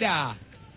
Cabrera.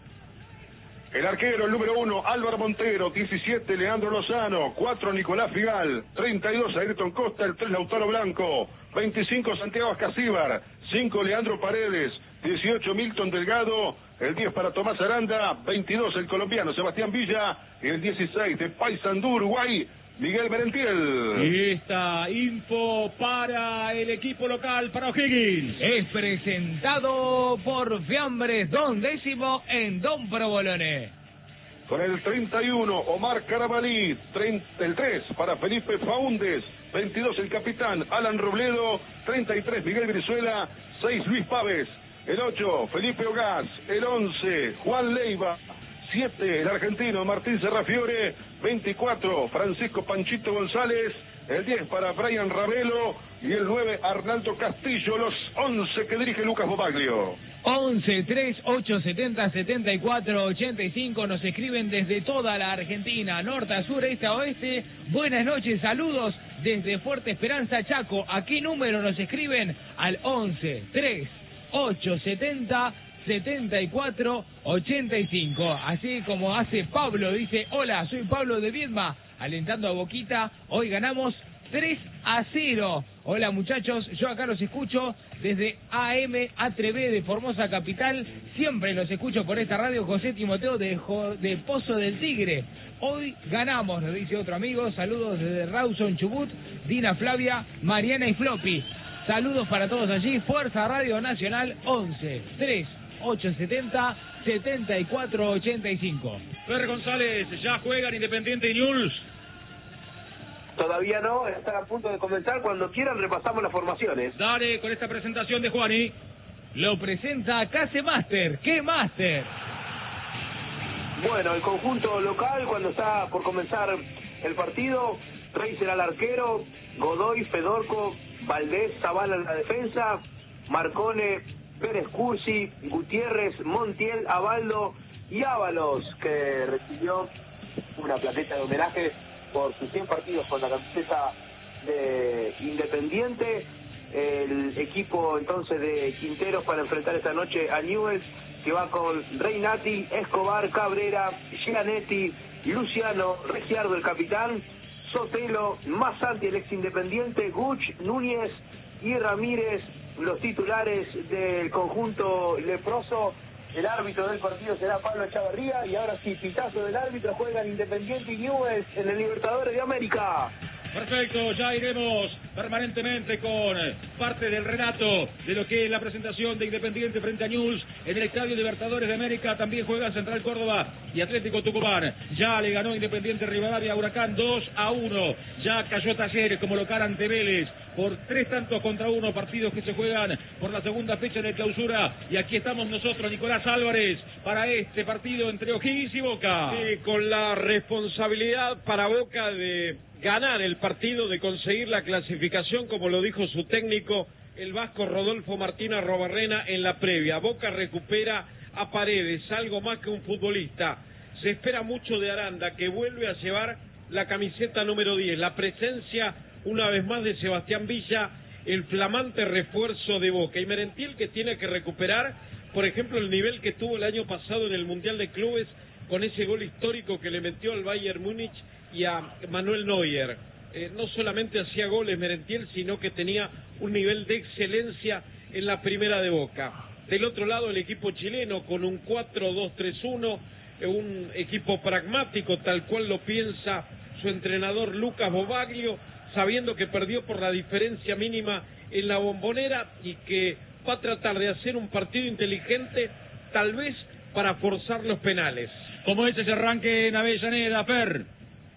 El arquero, el número 1, Álvaro Montero. 17, Leandro Lozano. 4, Nicolás Figal. 32, Ayrton Costa. El 3, Lautaro Blanco. 25, Santiago Ascasíbar. 5, Leandro Paredes. 18, Milton Delgado. El 10 para Tomás Aranda. 22, el colombiano Sebastián Villa. Y el 16, de Paysandú, Uruguay, Miguel Merentiel. Y esta info para el equipo local, para O'Higgins, es presentado por Fiambres Don Décimo en Don Provolone. Con el 31, Omar Carabalí. El 3 para Felipe Faúndez. 22, el capitán Alan Robledo. 33, Miguel Brizuela. 6, Luis Páez. El 8, Felipe Ogaz. El 11, Juan Leiva. 7, el argentino Martín Serrafiore. 24, Francisco Panchito González. El 10 para Brian Ravelo. Y el 9, Arnaldo Castillo. Los 11 que dirige Lucas Bobaglio. 11 3 8 70 74 85. Nos escriben desde toda la Argentina, norte a sur, este a oeste. Buenas noches, saludos desde Fuerte Esperanza, Chaco. ¿A qué número nos escriben? Al 11 3 8 70 74 85. Así como hace Pablo, dice: hola, soy Pablo de Viedma, alentando a Boquita. Hoy ganamos 3-0. Hola muchachos, yo acá los escucho desde AM ATV de Formosa Capital. Siempre los escucho por esta radio. José Timoteo de Pozo del Tigre. Hoy ganamos, nos dice otro amigo. Saludos desde Rawson, Chubut. Dina, Flavia, Mariana y Floppy. Saludos para todos allí. Fuerza Radio Nacional. 11 3 870 74 85. Fer González, ya juegan Independiente y Newell's. Todavía no, están a punto de comenzar. Cuando quieran repasamos las formaciones. Dale con esta presentación de Juani. Lo presenta Case Master. ¿Qué Master? Bueno, el conjunto local, cuando está por comenzar el partido: Reiser al arquero, Godoy, Fedorco, Valdés, Zavala en la defensa, Marcone, Pérez Cursi, Gutiérrez, Montiel, Abaldo y Ábalos, que recibió una plaqueta de homenaje por sus 100 partidos con la camiseta de Independiente. El equipo entonces de Quinteros para enfrentar esta noche a Newell's, que va con Reinati, Escobar, Cabrera, Gianetti, Luciano, Regiardo el capitán, Sotelo, Masanti el ex Independiente, Guch, Núñez y Ramírez, los titulares del conjunto leproso. El árbitro del partido será Pablo Chavarría. Y ahora sí, pitazo del árbitro. Juegan Independiente y Newell's en el Libertadores de América. Perfecto, ya iremos permanentemente con parte del relato de lo que es la presentación de Independiente frente a Newell's en el Estadio Libertadores de América. También juega Central Córdoba y Atlético Tucumán. Ya le ganó Independiente Rivadavia a Huracán 2-1. Ya cayó Talleres como local ante Vélez por 3-1 partidos que se juegan por la segunda fecha de clausura. Y aquí estamos nosotros, Nicolás Álvarez, para este partido entre O'Higgins y Boca. Sí, con la responsabilidad para Boca de ganar el partido, de conseguir la clasificación, como lo dijo su técnico, el vasco Rodolfo Martínez Robarrena en la previa. Boca recupera a Paredes, algo más que un futbolista. Se espera mucho de Aranda, que vuelve a llevar la camiseta número 10. La presencia, una vez más, de Sebastián Villa, el flamante refuerzo de Boca. Y Merentiel, que tiene que recuperar, por ejemplo, el nivel que tuvo el año pasado en el Mundial de Clubes, con ese gol histórico que le metió al Bayern Múnich y a Manuel Neuer. No solamente hacía goles Merentiel, sino que tenía un nivel de excelencia en la primera de Boca. Del otro lado, el equipo chileno con un 4-2-3-1, un equipo pragmático, tal cual lo piensa su entrenador Lucas Bobaglio, sabiendo que perdió por la diferencia mínima en la Bombonera y que va a tratar de hacer un partido inteligente, tal vez para forzar los penales. ¿Cómo es ese arranque en Avellaneda, Fer?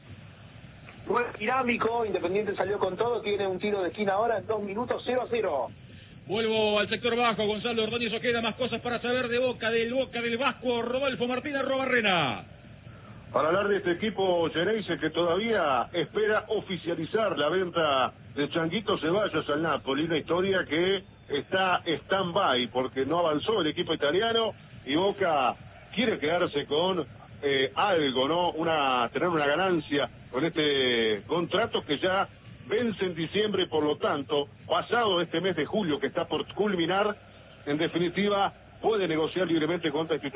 Fue dinámico, Independiente salió con todo, tiene un tiro de esquina ahora en 2 minutos, 0-0. Vuelvo al sector bajo, Gonzalo Ordóñez Ojeda, más cosas para saber de Boca del Vasco, Rodolfo Martínez Robarrena. Para hablar de este equipo Geneise, que todavía espera oficializar la venta de Changuito Ceballos al Napoli, una historia que está stand-by porque no avanzó el equipo italiano y Boca quiere quedarse con algo, ¿no? Tener una ganancia con este contrato que ya vence en diciembre, por lo tanto, pasado este mes de julio que está por culminar, en definitiva, puede negociar libremente contra